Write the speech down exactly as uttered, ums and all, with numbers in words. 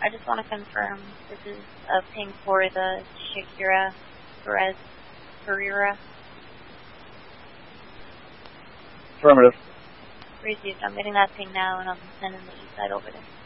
I just want to confirm this is a ping for the Shakira Perez Pereira. Affirmative. Received. I'm getting that ping now, and I'm sending the east side over there.